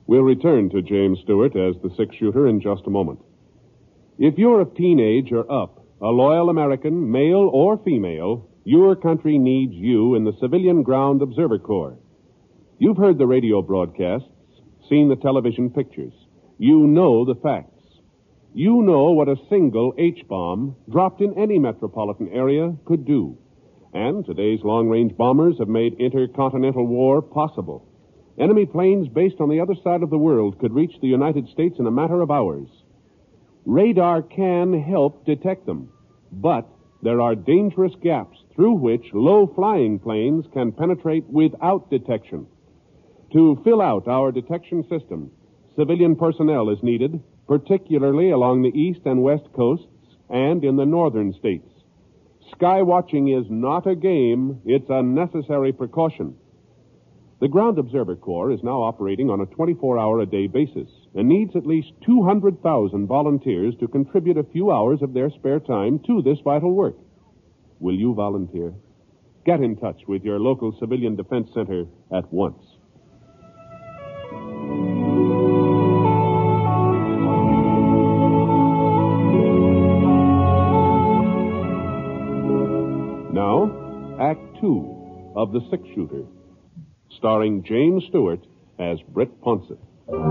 We'll return to James Stewart as the six-shooter in just a moment. If you're of teenage or up, a loyal American, male or female, your country needs you in the Civilian Ground Observer Corps. You've heard the radio broadcasts, seen the television pictures. You know the facts. You know what a single H-bomb dropped in any metropolitan area could do. And today's long-range bombers have made intercontinental war possible. Enemy planes based on the other side of the world could reach the United States in a matter of hours. Radar can help detect them, but there are dangerous gaps through which low-flying planes can penetrate without detection. To fill out our detection system, civilian personnel is needed, particularly along the east and west coasts and in the northern states. Sky watching is not a game, it's a necessary precaution. The Ground Observer Corps is now operating on a 24-hour-a-day basis and needs at least 200,000 volunteers to contribute a few hours of their spare time to this vital work. Will you volunteer? Get in touch with your local Civilian Defense Center at once. Now, Act 2 of The Six-Shooter, starring James Stewart as Britt Ponsett.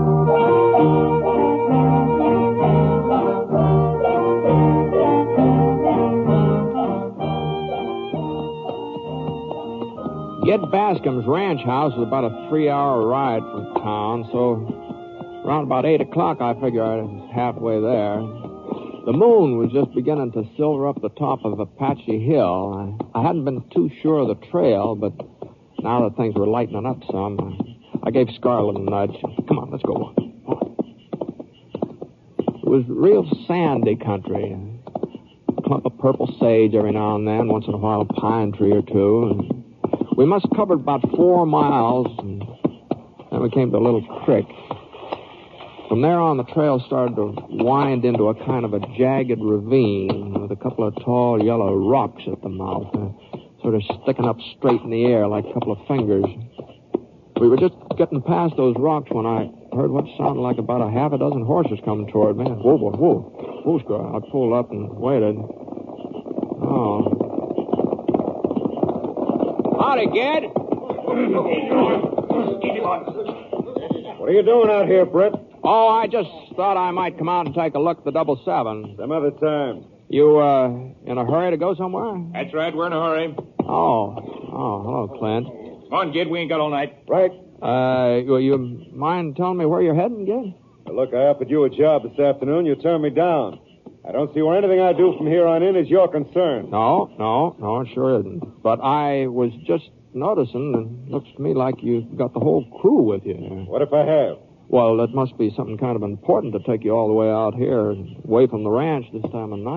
Ged Bascom's ranch house is about a 3-hour ride from town, so around about 8 o'clock I figure I was halfway there. The moon was just beginning to silver up the top of Apache Hill. I hadn't been too sure of the trail, but now that things were lightening up some, I gave Scarlett a nudge. Come on, let's go on. It was real sandy country. A clump of purple sage every now and then, once in a while a pine tree or two. And we must have covered about 4 miles, and then we came to a little creek. From there on, the trail started to wind into a kind of a jagged ravine with a couple of tall yellow rocks at the mouth, sort of sticking up straight in the air like a couple of fingers. We were just getting past those rocks when I heard what sounded like about a half a dozen horses coming toward me. Whoa, whoa, whoa. Whoa, Scar. I pulled up and waited. Oh. Howdy, Ged. What are you doing out here, Britt? Oh, I just thought I might come out and take a look at the 777. Some other time. You, in a hurry to go somewhere? That's right, we're in a hurry. Oh, hello, Clint. Come on, Gid, we ain't got all night. Right. You mind telling me where you're heading, Gid? Look, I offered you a job this afternoon. You turned me down. I don't see where anything I do from here on in is your concern. No, it sure isn't. But I was just noticing, and it looks to me like you've got the whole crew with you. What if I have? Well, that must be something kind of important to take you all the way out here, away from the ranch this time of night.